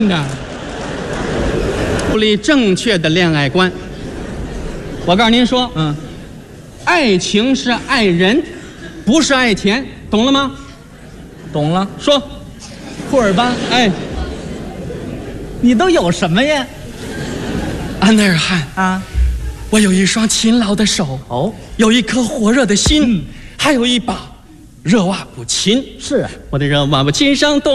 的，树立正确的恋爱观。我告诉您说，爱情是爱人，不是爱钱，懂了吗？ 懂了。 说， 库尔班， 哎， 你都有什么呀？ 安德尔汗啊， 我有一双勤劳的手， 哦， 有一颗火热的心，还有一把热瓦布琴。 是啊， 我的热瓦布琴上